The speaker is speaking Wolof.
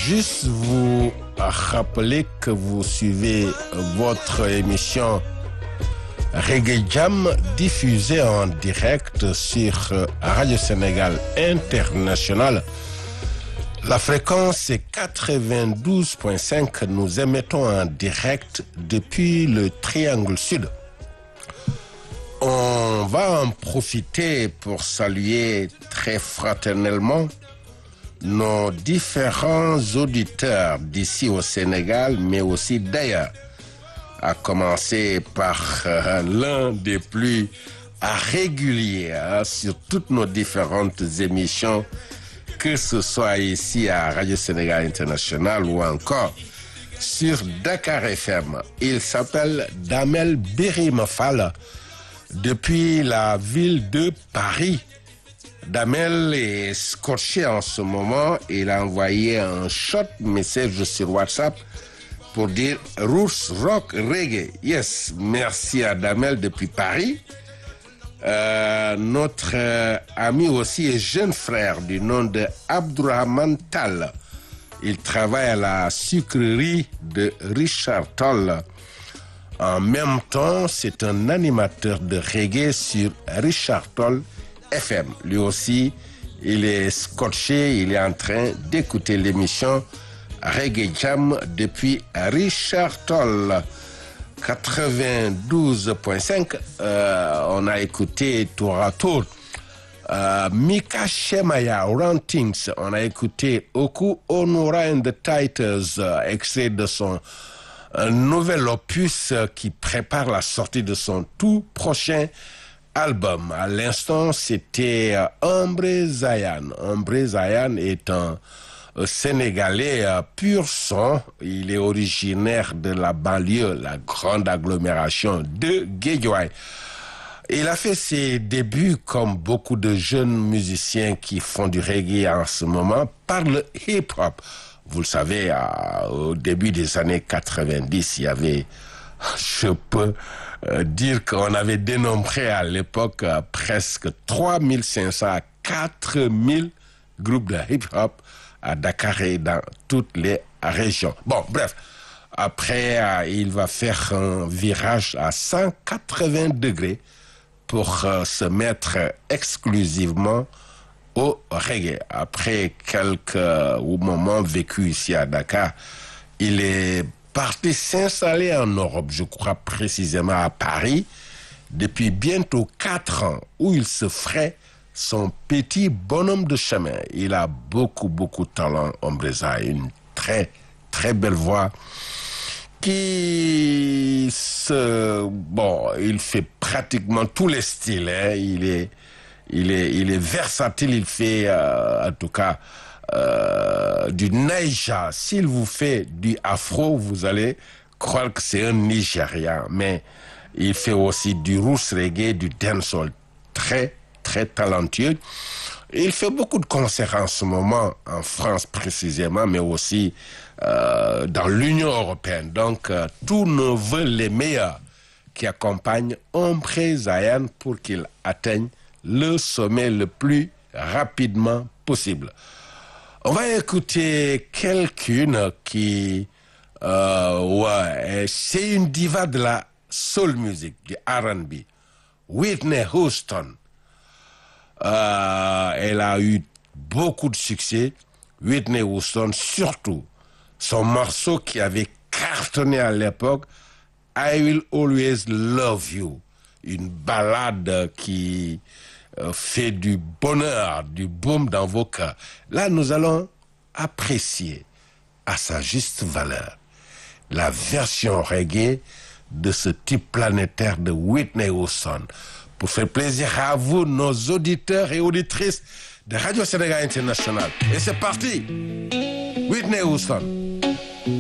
juste vous rappeler que vous suivez votre émission Reggae Jam diffusée en direct sur Radio Sénégal International. La fréquence est 92.5. Nous émettons en direct depuis le Triangle Sud. On va en profiter pour saluer très fraternellement nos différents auditeurs d'ici au Sénégal, mais aussi d'ailleurs, à commencer par l'un des plus réguliers sur toutes nos différentes émissions, que ce soit ici à Radio Sénégal International ou encore sur Dakar FM. Il s'appelle Damel Birimafal depuis la ville de Paris. Damel est scotché en ce moment. Il a envoyé un short message sur WhatsApp pour dire Roots Rock Reggae. Yes, merci à Damel depuis Paris. Notre ami aussi est jeune frère du nom de Abdourahman Tal. Il travaille à la sucrerie de Richard Toll. En même temps, c'est un animateur de reggae sur Richard Toll FM. Lui aussi, il est scotché, il est en train d'écouter l'émission Reggae Jam depuis Richard Toll. 92.5, on a écouté tour à tour Mika Shemaya, Rantings, on a écouté Oku Onura and the Titans, extrait de son nouvel opus qui prépare la sortie de son tout prochain album. À l'instant, c'était Ombre Zayan. Ombre Zayan est un Sénégalais pur sang. Il est originaire de la banlieue, la grande agglomération de Guédiawaye. Il a fait ses débuts, comme beaucoup de jeunes musiciens qui font du reggae en ce moment, par le hip-hop. Vous le savez, au début des années 90, il y avait, je peux dire qu'on avait dénombré à l'époque presque 3500 à 4000 groupes de hip-hop à Dakar et dans toutes les régions. Bon, bref, après, il va faire un virage à 180 degrés pour se mettre exclusivement au reggae. Après quelques moments vécus ici à Dakar, il est parti s'installer en Europe, je crois précisément à Paris, depuis bientôt 4 ans, où il se ferait son petit bonhomme de chemin. Il a beaucoup de talent, Ombreza, une très belle voix qui il fait pratiquement tous les styles. Il est versatile. Il fait en tout cas du Naija. S'il vous fait du afro, vous allez croire que c'est un Nigérian. Mais il fait aussi du roots reggae, du dancehall, très talentueux. Il fait beaucoup de concerts en ce moment, en France précisément, mais aussi dans l'Union européenne. Donc, tous nos voeux les meilleurs qui accompagnent Ombre Zayan pour qu'il atteigne le sommet le plus rapidement possible. On va écouter quelqu'une qui... c'est une diva de la soul music, du R&B. Whitney Houston. Elle a eu beaucoup de succès. Whitney Houston, surtout son morceau qui avait cartonné à l'époque, I Will Always Love You, une ballade qui fait du bonheur, du baume dans vos cœurs. Là, nous allons apprécier à sa juste valeur la version reggae de ce type planétaire de Whitney Houston. Pour faire plaisir à vous, nos auditeurs et auditrices de Radio Sénégal International. Et c'est parti! Whitney Houston.